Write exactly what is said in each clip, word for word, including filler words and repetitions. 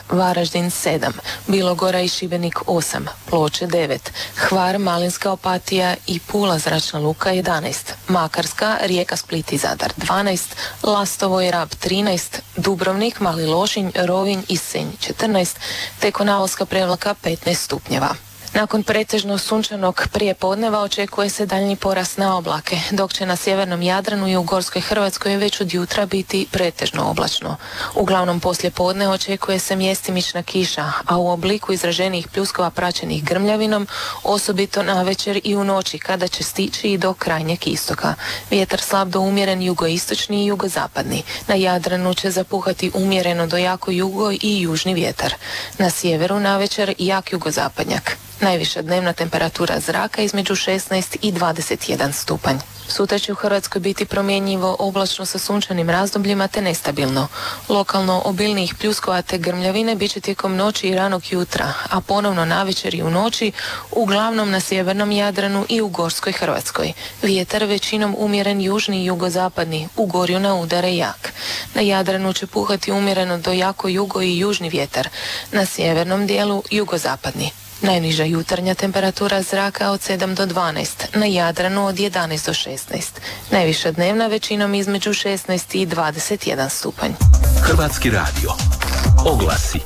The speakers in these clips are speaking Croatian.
Varaždin sedam, Bilogora i Šibenik osam, Ploče devet, Hvar, Malinska, Opatija i Pula zračna luka jedanaest, Makarska, Rijeka, Split i Zadar dvanaest, Lastovo i Rab trinaest, Dubrovnik, Mali Lošinj, Rovinj i Senj četrnaest, te Konavoska Prevlaka petnaest stupnjeva. Nakon pretežno sunčanog prijepodneva očekuje se daljnji porast na oblake, dok će na sjevernom Jadranu i u Gorskoj Hrvatskoj već od jutra biti pretežno oblačno. Uglavnom poslije podne očekuje se mjestimična kiša, a u obliku izraženijih pljuskova praćenih grmljavinom, osobito navečer i u noći kada će stići i do krajnjeg istoka. Vjetar slab do umjeren jugoistočni i jugozapadni. Na Jadranu će zapuhati umjereno do jako jugo i južni vjetar. Na sjeveru navečer jak jugozapadnjak. Najviša dnevna temperatura zraka između šesnaest i dvadeset jedan stupanj. Sutra će u Hrvatskoj biti promjenjivo oblačno sa sunčanim razdobljima te nestabilno. Lokalno obilnijih pljuskova te grmljavine bit će tijekom noći i ranog jutra, a ponovno navečer i u noći uglavnom na sjevernom Jadranu i u Gorskoj Hrvatskoj. Vjetar većinom umjeren južni i jugozapadni, u gorju na udare jak. Na Jadranu će puhati umjereno do jako jugo i južni vjetar, na sjevernom dijelu jugozapadni. Najniža jutarnja temperatura zraka od sedam do dvanaest, na Jadranu od jedanaest do šesnaest. Najviša dnevna većinom između šesnaest i dvadeset jedan stupanj. Hrvatski radio. Oglasi.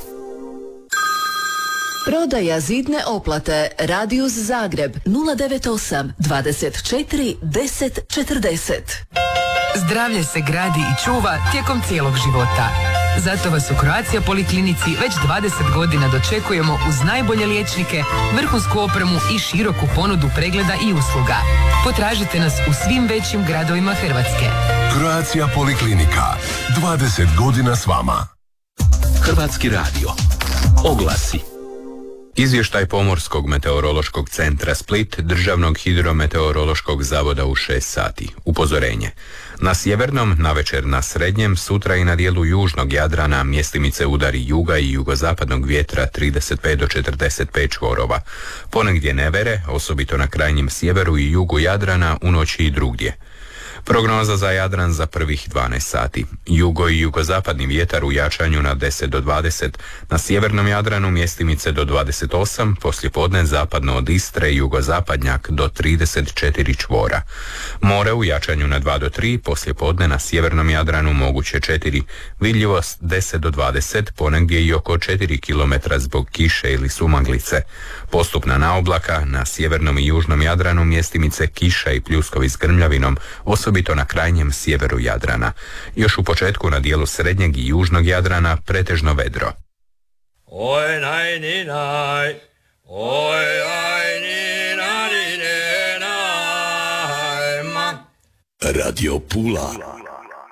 Prodaja zidne oplate. Radius Zagreb nula devet osam dvadeset četiri deset četrdeset. Zdravlje se gradi i čuva tijekom cijelog života. Zato vas u Croatia Poliklinici već dvadeset godina dočekujemo uz najbolje liječnike, vrhunsku opremu i široku ponudu pregleda i usluga. Potražite nas u svim većim gradovima Hrvatske. Croatia Poliklinika. dvadeset godina s vama. Hrvatski radio. Oglasi. Izvještaj Pomorskog meteorološkog centra Split, Državnog hidrometeorološkog zavoda u šest sati. Upozorenje. Na sjevernom, navečer na srednjem, sutra i na dijelu južnog Jadrana mjestimice udari juga i jugozapadnog vjetra trideset pet do četrdeset pet čvorova. Ponegdje nevere, osobito na krajnjem sjeveru i jugu Jadrana, u noći i drugdje. Prognoza za Jadran za prvih dvanaest sati. Jugo i jugozapadni vjetar u jačanju na deset do dvadeset, na sjevernom Jadranu mjestimice do dvadeset osam, poslijepodne zapadno od Istre i jugozapadnjak do trideset četiri čvora. More u jačanju na dva do tri, poslijepodne na sjevernom Jadranu moguće četiri, vidljivost deset do dvadeset, ponegdje i oko četiri kilometra zbog kiše ili sumaglice. Postupna naoblaka, na sjevernom i južnom Jadranu mjestimice kiša i pljuskovi s grmljavinom, osobito na krajnjem sjeveru Jadrana. Još u početku na dijelu srednjeg i južnog Jadrana pretežno vedro. Oj naj ni naj, oj aj ni na ni ne naj ma. Radio Pula.